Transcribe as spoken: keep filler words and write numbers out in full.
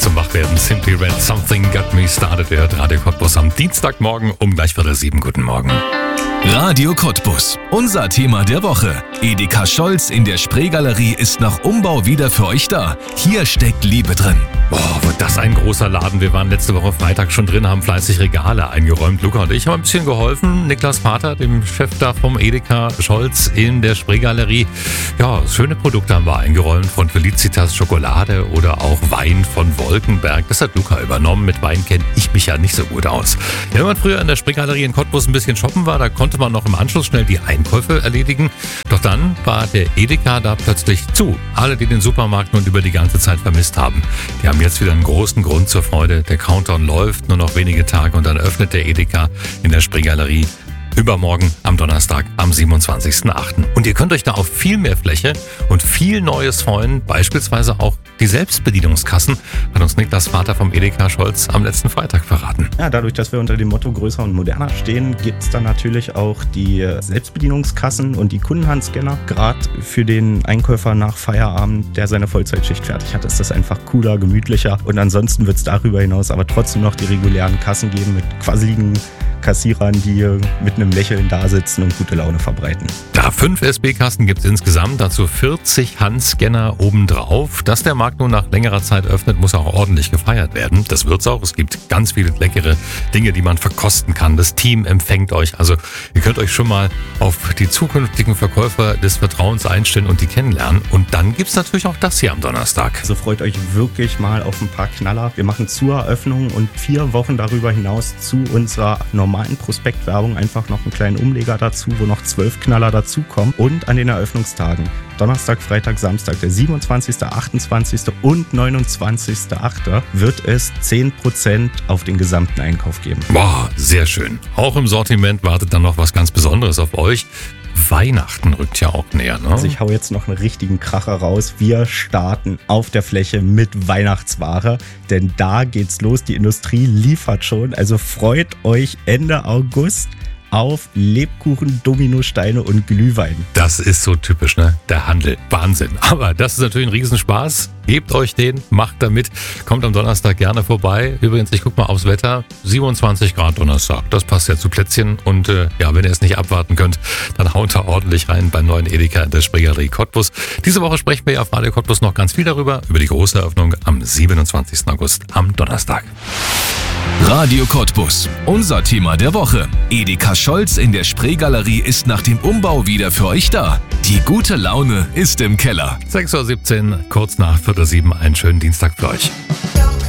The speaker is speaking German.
zum Wachwerden. Simply Red, Something Got Me Started. Ihr hört Radio Cottbus am Dienstagmorgen um gleich Viertel sieben. Guten Morgen. Radio Cottbus. Unser Thema der Woche. Edeka Scholz in der Spreegalerie ist nach Umbau wieder für euch da. Hier steckt Liebe drin. Boah, wird das ein großer Laden. Wir waren letzte Woche Freitag schon drin, haben fleißig Regale eingeräumt. Luca und ich haben ein bisschen geholfen. Niklas Vater, dem Chef da vom Edeka Scholz in der Spreegalerie. Ja, schöne Produkte haben wir eingeräumt. Von Felicitas Schokolade oder auch Wein von Wolkenberg. Das hat Luca übernommen. Mit Wein kenne ich mich ja nicht so gut aus. Ja, wenn man früher in der Spreegalerie in Cottbus ein bisschen shoppen war, da konnte man noch im Anschluss schnell die Einkäufe erledigen. Doch dann war der Edeka da plötzlich zu. Alle, die den Supermarkt nun über die ganze Zeit vermisst haben, die haben jetzt wieder einen großen Grund zur Freude. Der Countdown läuft, nur noch wenige Tage und dann öffnet der Edeka in der Spreegalerie übermorgen am Donnerstag, am siebenundzwanzigsten achten Und ihr könnt euch da auf viel mehr Fläche und viel Neues freuen, beispielsweise auch die Selbstbedienungskassen, hat uns Niklas Vater vom Edeka Scholz am letzten Freitag verraten. Ja, dadurch, dass wir unter dem Motto größer und moderner stehen, gibt es dann natürlich auch die Selbstbedienungskassen und die Kundenhandscanner. Gerade für den Einkäufer nach Feierabend, der seine Vollzeitschicht fertig hat, ist das einfach cooler, gemütlicher. Und ansonsten wird es darüber hinaus aber trotzdem noch die regulären Kassen geben mit quasseligen Kassierern, die mit einem Lächeln da sitzen und gute Laune verbreiten. Da fünf S B-Kassen gibt es insgesamt, dazu vierzig Handscanner obendrauf. Dass der Markt nun nach längerer Zeit öffnet, muss auch ordentlich gefeiert werden. Das wird's auch. Es gibt ganz viele leckere Dinge, die man verkosten kann. Das Team empfängt euch. Also ihr könnt euch schon mal auf die zukünftigen Verkäufer des Vertrauens einstellen und die kennenlernen. Und dann gibt's natürlich auch das hier am Donnerstag. Also freut euch wirklich mal auf ein paar Knaller. Wir machen zur Eröffnung und vier Wochen darüber hinaus zu unserer normalen normalen Prospektwerbung einfach noch einen kleinen Umleger dazu, wo noch zwölf Knaller dazukommen. Und an den Eröffnungstagen Donnerstag, Freitag, Samstag, der siebenundzwanzigste, achtundzwanzigste und neunundzwanzigste achte wird es zehn Prozent auf den gesamten Einkauf geben. Boah, sehr schön. Auch im Sortiment wartet dann noch was ganz Besonderes auf euch. Weihnachten rückt ja auch näher, ne? Also ich hau jetzt noch einen richtigen Kracher raus. Wir starten auf der Fläche mit Weihnachtsware, denn da geht's los. Die Industrie liefert schon. Also freut euch Ende August auf Lebkuchen, Dominosteine und Glühwein. Das ist so typisch, ne? Der Handel. Wahnsinn. Aber das ist natürlich ein Riesenspaß. Gebt euch den, macht damit. Kommt am Donnerstag gerne vorbei. Übrigens, ich guck mal aufs Wetter. siebenundzwanzig Grad Donnerstag. Das passt ja zu Plätzchen. Und äh, ja, wenn ihr es nicht abwarten könnt, dann haut da ordentlich rein beim neuen Edeka in der Spreegalerie Cottbus. Diese Woche sprechen wir auf Radio Cottbus noch ganz viel darüber, über die große Eröffnung am siebenundzwanzigsten August, am Donnerstag. Radio Cottbus. Unser Thema der Woche. Edeka Scholz in der Spreegalerie ist nach dem Umbau wieder für euch da. Die gute Laune ist im Keller. sechs Uhr siebzehn, kurz nach Viertel sieben, einen schönen Dienstag für euch.